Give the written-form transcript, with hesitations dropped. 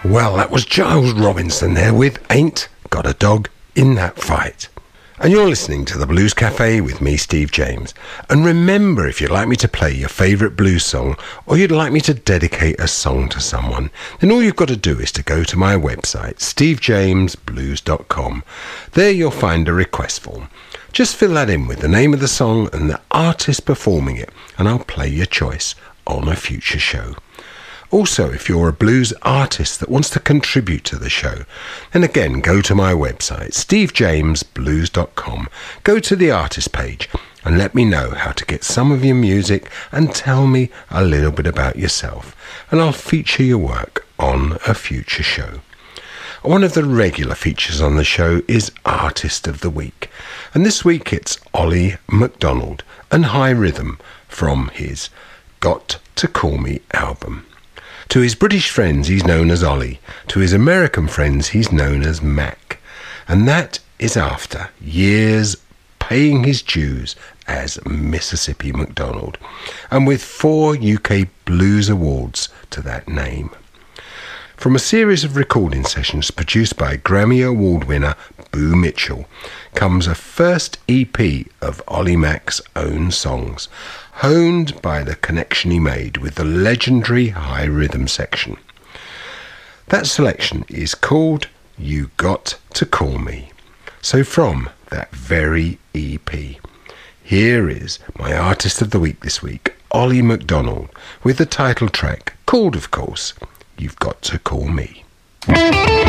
Well, that was Giles Robinson there with Ain't Got a Dog in That Fight. And you're listening to the Blues Cafe with me, Steve James. And remember, if you'd like me to play your favourite blues song, or you'd like me to dedicate a song to someone, then all you've got to do is to go to my website, stevejamesblues.com. There you'll find a request form. Just fill that in with the name of the song and the artist performing it, and I'll play your choice on a future show. Also, if you're a blues artist that wants to contribute to the show, then again, go to my website, stevejamesblues.com, go to the artist page and let me know how to get some of your music and tell me a little bit about yourself, and I'll feature your work on a future show. One of the regular features on the show is Artist of the Week, and this week it's Ollie McDonald and High Rhythm from his Got to Call Me album. To his British friends, he's known as Ollie. To his American friends, he's known as Mac. And that is after years paying his dues as Mississippi McDonald, and with 4 UK Blues Awards to that name. From a series of recording sessions produced by Grammy Award winner Boo Mitchell comes a first EP of Ollie Mac's own songs, honed by the connection he made with the legendary High Rhythm section. That selection is called You Got to Call Me. So from that very EP, here is my Artist of the Week this week, Ollie McDonald, with the title track called, of course, You've Got to Call Me.